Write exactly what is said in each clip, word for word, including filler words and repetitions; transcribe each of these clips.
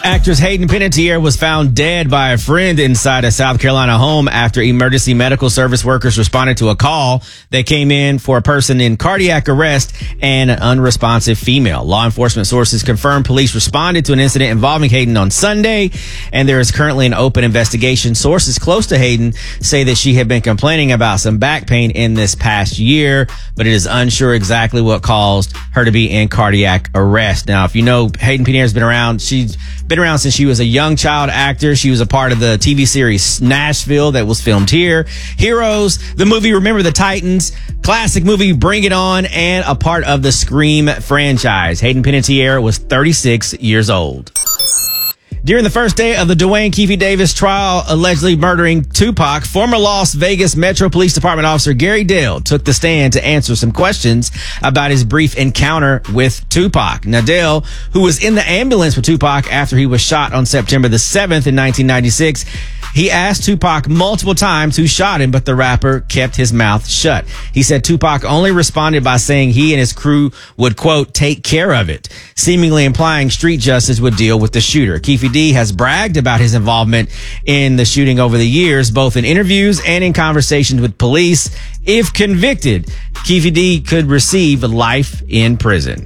Actress Hayden Panettiere was found dead by a friend inside a South Carolina home after emergency medical service workers responded to a call that came in for a person in cardiac arrest and an unresponsive female. Law enforcement sources confirmed police responded to an incident involving Hayden on Sunday, and there is currently an open investigation. Sources close to Hayden say that she had been complaining about some back pain in this past year, but it is unsure exactly what caused her to be in cardiac arrest. Now, if you know, Hayden Panettiere has been around. She's been around since she was a young child actor. She was a part of the T V series Nashville that was filmed here, Heroes, the movie Remember the Titans, classic movie Bring It On, and a part of the Scream franchise. Hayden Panettiere was thirty-six years old. During the first day of the Dwayne Keefe Davis trial allegedly murdering Tupac, former Las Vegas Metro Police Department officer Gary Dale took the stand to answer some questions about his brief encounter with Tupac. Now, Dale, who was in the ambulance with Tupac after he was shot on September the seventh in nineteen ninety-six, he asked Tupac multiple times who shot him, but the rapper kept his mouth shut. He said Tupac only responded by saying he and his crew would, quote, take care of it, seemingly implying street justice would deal with the shooter. Keefe D has bragged about his involvement in the shooting over the years, both in interviews and in conversations with police. If convicted, Keefe D could receive life in prison.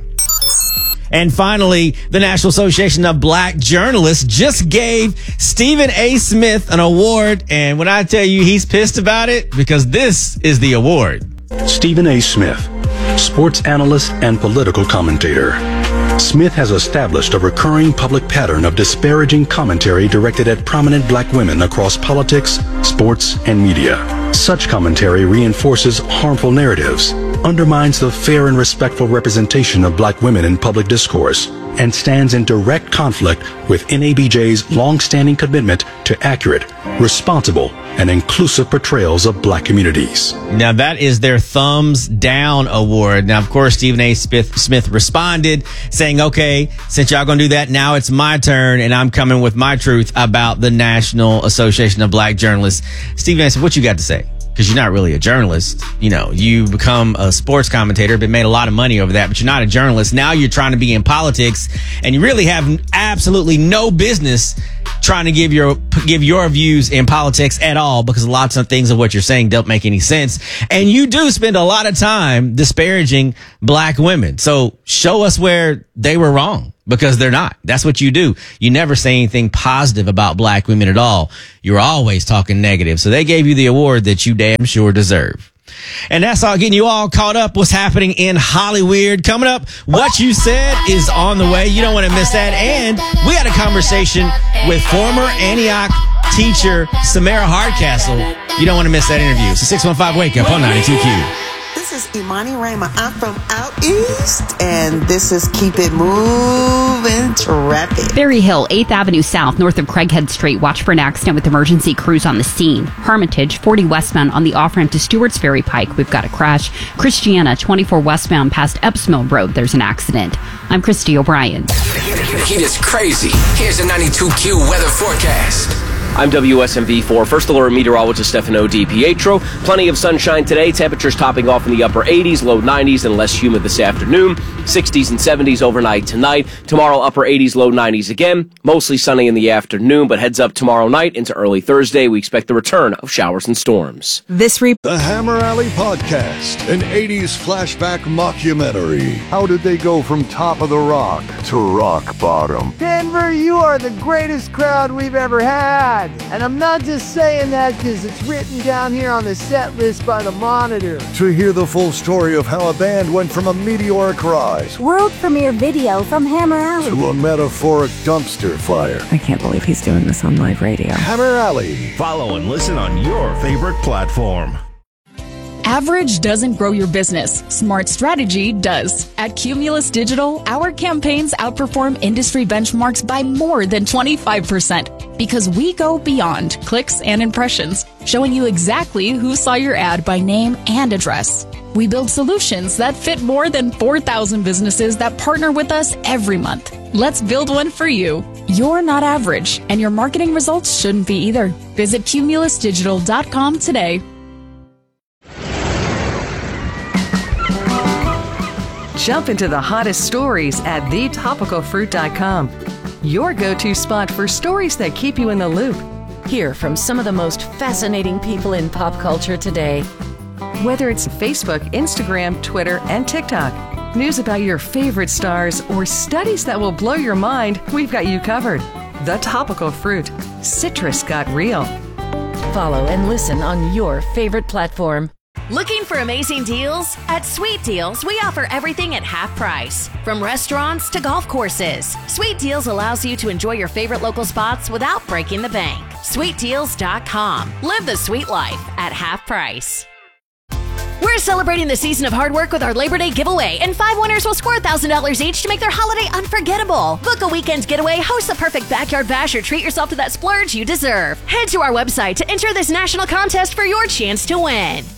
And finally, the National Association of Black Journalists just gave Stephen A. Smith an award. And when I tell you he's pissed about it, because this is the award. Stephen A. Smith, sports analyst and political commentator. Smith has established a recurring public pattern of disparaging commentary directed at prominent black women across politics, sports, and media. Such commentary reinforces harmful narratives, undermines the fair and respectful representation of black women in public discourse, and stands in direct conflict with N A B J's long-standing commitment to accurate, responsible, and inclusive portrayals of black communities. Now, that is their thumbs down award. Now, of course, Stephen A. Smith, Smith responded saying, okay, since y'all gonna do that, now it's my turn, and I'm coming with my truth about the National Association of Black Journalists. Stephen A. Smith, what you got to say? Because you're not really a journalist. You know, you become a sports commentator, but made a lot of money over that, but you're not a journalist. Now you're trying to be in politics, and you really have absolutely no business trying to give your give your views in politics at all, because lots of things of what you're saying don't make any sense. And you do spend a lot of time disparaging black women. So show us where they were wrong, because they're not. That's what you do. You never say anything positive about black women at all. You're always talking negative. So they gave you the award that you damn sure deserve. And that's all, getting you all caught up what's happening in Hollywood. Coming up, What You Said is on the way. You don't want to miss that. And we had a conversation with former Antioch teacher Samara Hardcastle. You don't want to miss that interview. So six one five Wake Up on ninety-two Q. This is Imani Rayma. I'm from out east, and this is Keep It Moving Traffic. Berry Hill, eighth Avenue South, north of Craighead Street. Watch for an accident with emergency crews on the scene. Hermitage, forty westbound on the off-ramp to Stewart's Ferry Pike. We've got a crash. Christiana, twenty-four westbound past Epps Mill Road. There's an accident. I'm Christy O'Brien. Heat is crazy. Here's a ninety-two Q weather forecast. I'm W S M V four First Alert Meteorologist Stefano Di Pietro. Plenty of sunshine today. Temperatures topping off in the upper eighties, low nineties, and less humid this afternoon. sixties and seventies overnight tonight. Tomorrow, upper eighties, low nineties again. Mostly sunny in the afternoon, but heads up tomorrow night into early Thursday. We expect the return of showers and storms. This re- The Hammer Alley Podcast, an eighties flashback mockumentary. How did they go from top of the rock to rock bottom? Denver, you are the greatest crowd we've ever had. And I'm not just saying that because it's written down here on the set list by the Monitor. To hear the full story of how a band went from a meteoric rise, world premiere video from Hammer Alley, to a metaphoric dumpster fire. I can't believe he's doing this on live radio. Hammer Alley. Follow and listen on your favorite platform. Average doesn't grow your business. Smart strategy does. At Cumulus Digital, our campaigns outperform industry benchmarks by more than twenty-five percent because we go beyond clicks and impressions, showing you exactly who saw your ad by name and address. We build solutions that fit more than four thousand businesses that partner with us every month. Let's build one for you. You're not average, and your marketing results shouldn't be either. Visit cumulus digital dot com today. Jump into the hottest stories at the topical fruit dot com. your go-to spot for stories that keep you in the loop. Hear from some of the most fascinating people in pop culture today. Whether it's Facebook, Instagram, Twitter, and TikTok, news about your favorite stars, or studies that will blow your mind, we've got you covered. The Topical Fruit. Citrus got real. Follow and listen on your favorite platform. Looking for amazing deals? At Sweet Deals, we offer everything at half price. From restaurants to golf courses, Sweet Deals allows you to enjoy your favorite local spots without breaking the bank. sweet deals dot com. Live the sweet life at half price. We're celebrating the season of hard work with our Labor Day giveaway, and five winners will score one thousand dollars each to make their holiday unforgettable. Book a weekend getaway, host the perfect backyard bash, or treat yourself to that splurge you deserve. Head to our website to enter this national contest for your chance to win.